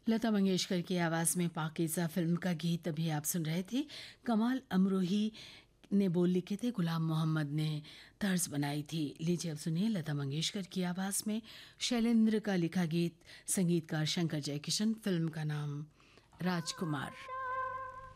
लता मंगेशकर की आवाज़ में पाकीज़ा फिल्म का गीत अभी आप सुन रहे थे। कमाल अमरोही ने बोल लिखे थे, गुलाम मोहम्मद ने तर्ज बनाई थी। लीजिए अब सुनिए लता मंगेशकर की आवाज़ में शैलेंद्र का लिखा गीत, संगीतकार शंकर जयकिशन, फिल्म का नाम राजकुमार।